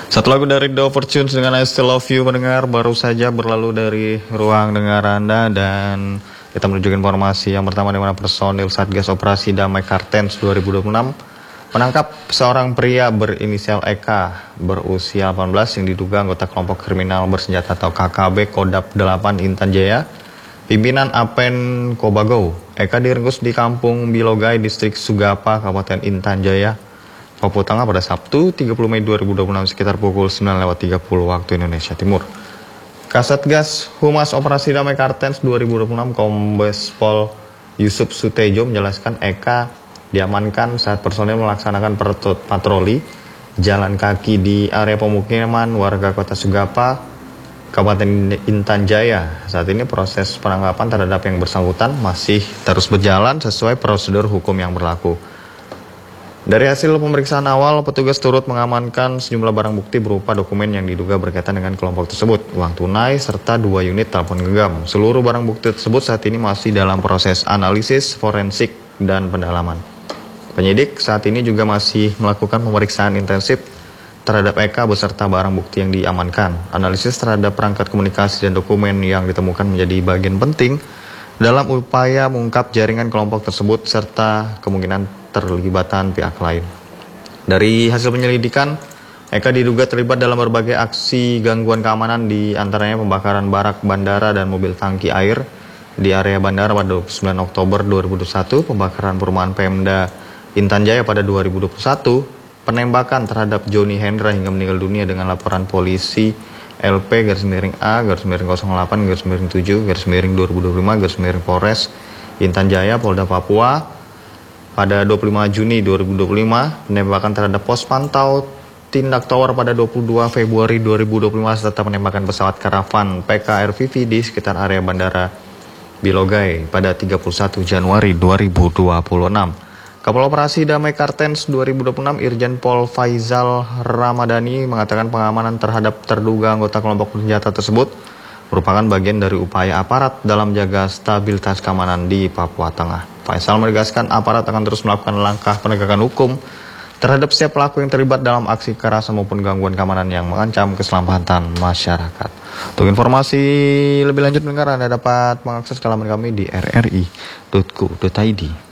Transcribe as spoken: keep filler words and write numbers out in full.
Satu lagu dari The Fortunes dengan I Still Love You mendengar baru saja berlalu dari ruang dengar Anda, dan kita menuju informasi yang pertama, di mana personil Satgas Operasi Damai Kartens dua ribu dua puluh enam menangkap seorang pria berinisial Eka berusia delapan belas yang diduga anggota kelompok kriminal bersenjata atau K K B Kodap delapan Intan Jaya, pimpinan Apen Kobago. Eka diringkus di Kampung Bilogai, Distrik Sugapa, Kabupaten Intan Jaya, Papua Tengah pada Sabtu tiga puluh Mei dua ribu dua puluh enam sekitar pukul sembilan lewat tiga puluh waktu Indonesia Timur. Kasatgas Humas Operasi Damai Kartens dua ribu dua puluh enam Kombes Pol Yusuf Sutejo menjelaskan Eka diamankan saat personel melaksanakan patroli jalan kaki di area pemukiman warga Kota Sugapa, Kabupaten Intan Jaya. Saat ini proses penangkapan terhadap yang bersangkutan masih terus berjalan sesuai prosedur hukum yang berlaku. Dari hasil pemeriksaan awal, petugas turut mengamankan sejumlah barang bukti berupa dokumen yang diduga berkaitan dengan kelompok tersebut, uang tunai, serta dua unit telepon genggam. Seluruh barang bukti tersebut saat ini masih dalam proses analisis forensik dan pendalaman. Penyidik saat ini juga masih melakukan pemeriksaan intensif terhadap Eka beserta barang bukti yang diamankan. Analisis terhadap perangkat komunikasi dan dokumen yang ditemukan menjadi bagian penting dalam upaya mengungkap jaringan kelompok tersebut serta kemungkinan terlibatan pihak lain. Dari hasil penyelidikan, Eka diduga terlibat dalam berbagai aksi gangguan keamanan, di antaranya pembakaran barak bandara dan mobil tangki air di area bandara pada dua puluh sembilan Oktober dua ribu dua puluh satu, pembakaran perumahan Pemda Intan Jaya pada dua ribu dua puluh satu, penembakan terhadap Joni Hendra hingga meninggal dunia dengan laporan polisi L P garis miring A garis miring nol delapan garis miring tujuh garis miring dua ribu dua puluh lima garis miring Polres Intan Jaya Polda Papua pada dua puluh lima Juni dua ribu dua puluh lima, penembakan terhadap pos pantau tindak tower pada dua puluh dua Februari dua ribu dua puluh lima, serta penembakan pesawat karavan P K R V V di sekitar area bandara Bilogai pada tiga puluh satu Januari dua ribu dua puluh enam. Kapol Operasi Damai Kartens dua ribu dua puluh enam Irjen Pol Faizal Ramadhani mengatakan pengamanan terhadap terduga anggota kelompok bersenjata tersebut merupakan bagian dari upaya aparat dalam menjaga stabilitas keamanan di Papua Tengah. Faisal menegaskan aparat akan terus melakukan langkah penegakan hukum terhadap setiap pelaku yang terlibat dalam aksi kekerasan maupun gangguan keamanan yang mengancam keselamatan masyarakat. Untuk informasi lebih lanjut, mendengar Anda dapat mengakses halaman kami di r r i titik co titik i d.